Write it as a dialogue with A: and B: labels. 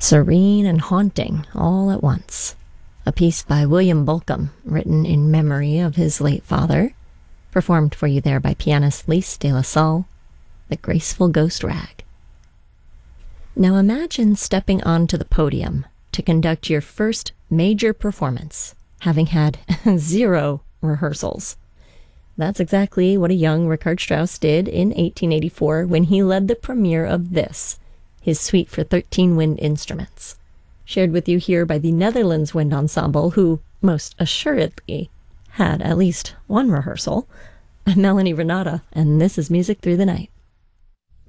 A: serene and haunting all at once. A piece by William Bolcom, written in memory of his late father, performed for you there by pianist Lise de la Salle, The Graceful Ghost Rag. Now imagine stepping onto the podium to conduct your first major performance, having had 0 rehearsals. That's exactly what a young Richard Strauss did in 1884 when he led the premiere of this, his suite for 13 wind instruments, shared with you here by the Netherlands Wind Ensemble, who, most assuredly, had at least one rehearsal. I'm Melanie Renata, and this is Music Through the Night.